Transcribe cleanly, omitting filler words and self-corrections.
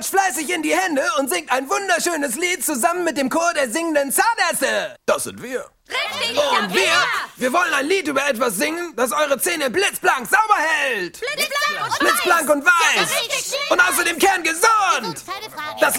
fleißig in die Hände und singt ein wunderschönes Lied zusammen mit dem Chor der singenden Zahnärzte. Das sind wir. Richtig! Und wir wollen ein Lied über etwas singen, das eure Zähne blitzblank sauber hält. Blitzblank Blitzblank und weiß. richtig schön. Und außerdem kerngesund. Keine Frage. Das